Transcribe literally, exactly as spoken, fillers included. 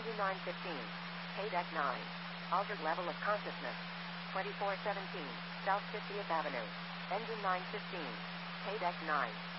Engine nine fifteen. K-Deck nine. Altered level of consciousness. twenty-four seventeen. South fiftieth Avenue. Engine nine fifteen. K-Deck nine.